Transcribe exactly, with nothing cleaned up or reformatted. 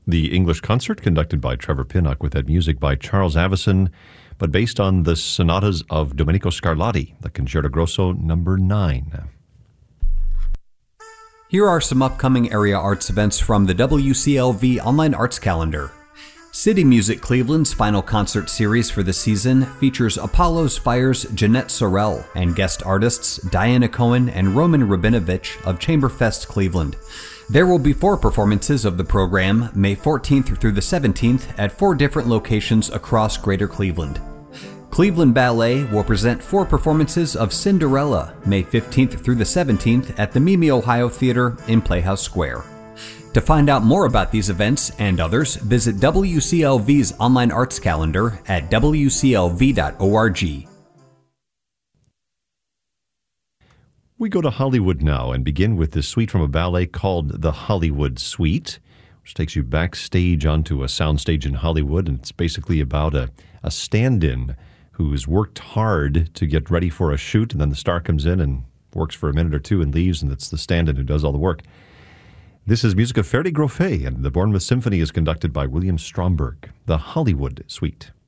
The English concert conducted by Trevor Pinnock with that music by Charles Avison, but based on the sonatas of Domenico Scarlatti, the Concerto Grosso number nine. Here are some upcoming area arts events from the W C L V Online Arts Calendar. City Music Cleveland's final concert series for the season features Apollo's Fire's Jeanette Sorrell and guest artists Diana Cohen and Roman Rabinovich of Chamberfest Cleveland. There will be four performances of the program, May fourteenth through the seventeenth, at four different locations across Greater Cleveland. Cleveland Ballet will present four performances of Cinderella, May fifteenth through the seventeenth at the Mimi Ohio Theater in Playhouse Square. To find out more about these events and others, visit W C L V's online arts calendar at W C L V dot org. We go to Hollywood now and begin with this suite from a ballet called the Hollywood Suite, which takes you backstage onto a soundstage in Hollywood, and it's basically about a, a stand-in who's worked hard to get ready for a shoot, and then the star comes in and works for a minute or two and leaves, and it's the stand-in who does all the work. This is music of Ferdi Grofé, and the Bournemouth Symphony is conducted by William Stromberg, the Hollywood Suite.